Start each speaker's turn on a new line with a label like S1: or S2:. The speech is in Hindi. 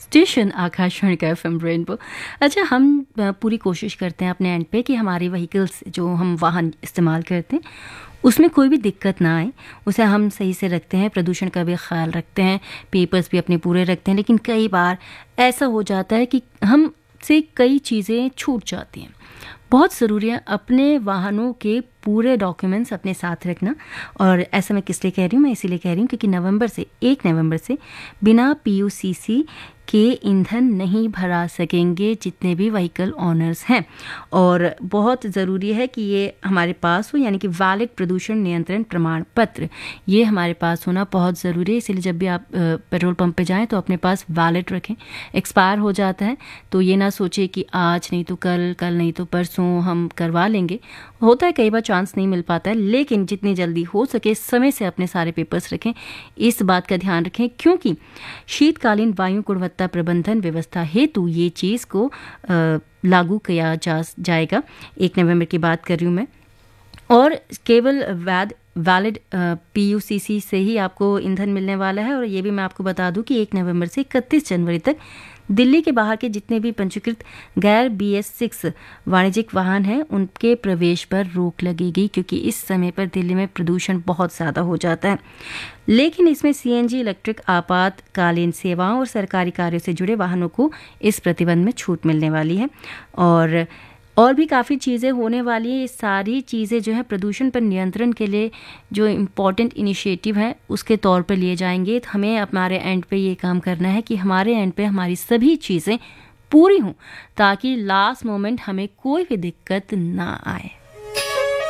S1: स्टेशन आकाशवाणी का एफएम रेनबो। अच्छा, हम पूरी कोशिश करते हैं अपने एंड पे कि हमारे व्हीकल्स जो हम वाहन इस्तेमाल करते हैं उसमें कोई भी दिक्कत ना आए, उसे हम सही से रखते हैं, प्रदूषण का भी ख्याल रखते हैं, पेपर्स भी अपने पूरे रखते हैं। लेकिन कई बार ऐसा हो जाता है कि हम से कई चीज़ें छूट जाती हैं। बहुत ज़रूरी है अपने वाहनों के पूरे डॉक्यूमेंट्स अपने साथ रखना। और ऐसा मैं किस लिए कह रही हूँ, मैं इसीलिए कह रही हूँ क्योंकि 1 नवंबर से बिना पीयूसीसी के ईंधन नहीं भरा सकेंगे जितने भी व्हीकल ऑनर्स हैं। और बहुत ज़रूरी है कि ये हमारे पास हो, यानी कि वैलिड प्रदूषण नियंत्रण प्रमाण पत्र, ये हमारे पास होना बहुत ज़रूरी है। इसलिए जब भी आप पेट्रोल पंप पे जाएं तो अपने पास वैलिड रखें। एक्सपायर हो जाता है तो ये ना सोचे कि आज नहीं तो कल, कल नहीं तो परसों हम करवा लेंगे। होता है कई बार चांस नहीं मिल पाता है, लेकिन जितनी जल्दी हो सके समय से अपने सारे पेपर्स रखें। इस बात का ध्यान रखें क्योंकि शीतकालीन वायु गुणवत्ता प्रबंधन व्यवस्था हेतु ये चीज़ को लागू किया जाएगा। 1 नवंबर की बात कर रही हूँ मैं। और केवल वैलिड पीयूसीसी से ही आपको ईंधन मिलने वाला है। और ये भी मैं आपको बता दूं कि 1 नवंबर से 31 जनवरी तक दिल्ली के बाहर के जितने भी पंजीकृत गैर BS6 वाणिज्यिक वाहन हैं उनके प्रवेश पर रोक लगेगी, क्योंकि इस समय पर दिल्ली में प्रदूषण बहुत ज़्यादा हो जाता है। लेकिन इसमें CNG, इलेक्ट्रिक, आपातकालीन सेवाओं और सरकारी कार्यों से जुड़े वाहनों को इस प्रतिबंध में छूट मिलने वाली है। और भी काफ़ी चीज़ें होने वाली हैं। ये सारी चीज़ें जो है प्रदूषण पर नियंत्रण के लिए जो इम्पोर्टेंट इनिशिएटिव है उसके तौर पर लिए जाएंगे। तो हमें हमारे एंड पे ये काम करना है कि हमारे एंड पे हमारी सभी चीज़ें पूरी हों ताकि लास्ट मोमेंट हमें कोई भी दिक्कत ना आए।